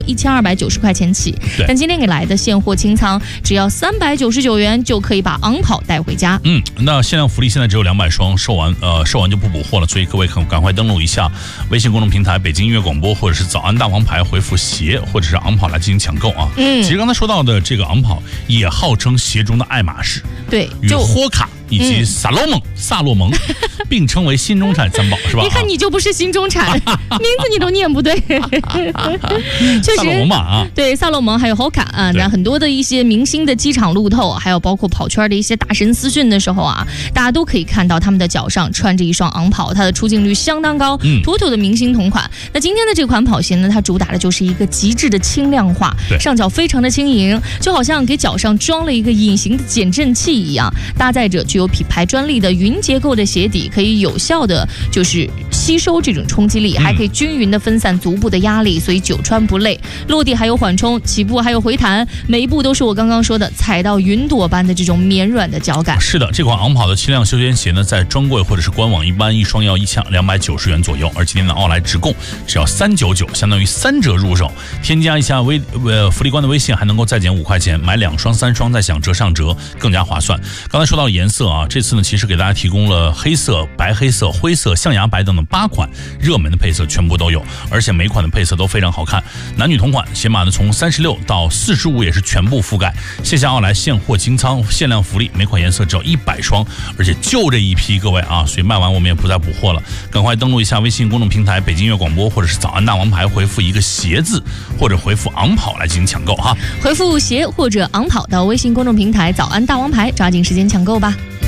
1290块钱起，但今天给来的现货清仓只要399元就可以把昂跑带回家。 那限量福利现在只有200双，售完就不补货了，所以各位赶快登录一下微信公众平台北京音乐广播，或者是早安大王牌回复鞋或者是昂跑来进行抢购啊。其实刚才说到的这个昂跑也号称鞋中的爱马仕， 对， 与霍卡以及萨洛蒙并称为新中产三宝，是吧？ 一看你就不是新中产，名字你都念不对。确实， 萨洛蒙嘛啊， 对，萨洛蒙还有霍卡啊，那很多的一些明星的机场路透，还有包括跑圈的一些大神私讯的时候啊，大家都可以看到他们的脚上穿着一双昂跑，它的出镜率相当高，妥妥的明星同款。那今天的这款跑鞋呢，它主打的就是一个极致的轻量化，上脚非常的轻盈，就好像给脚上装了一个隐形的减震器一样，搭载着具有品牌专利的云结构的鞋底，可以有效的就是吸收这种冲击力，还可以均匀的分散足部的压力，所以久穿不累，落地还有缓冲，起步还有回弹，每一步都是我刚刚说的踩到云朵般的这种绵软的脚感。 是的，这款昂跑的轻量休闲鞋呢，在专柜或者是官网一般一双要1290元左右，而今天的奥莱直供只要399，相当于3折入手。添加一下福利官的微信，还能够再减5块钱，买2双3双再享折上折，更加划算。刚才说到颜色啊，这次呢其实给大家提供了黑色、白黑色、灰色、象牙白等等8款热门的配色全部都有，而且每款的配色都非常好看，男女同款，鞋码呢从36到45也是全部覆盖。线下奥莱现货清仓限量福利，每款颜色只要100双，而且就这一批，各位啊，所以卖完我们也不再补货了，赶快登录一下微信公众平台北京音乐广播，或者是早安大王牌回复一个鞋字，或者回复昂跑来进行抢购哈。 回复鞋或者昂跑到微信公众平台早安大王牌，抓紧时间抢购吧。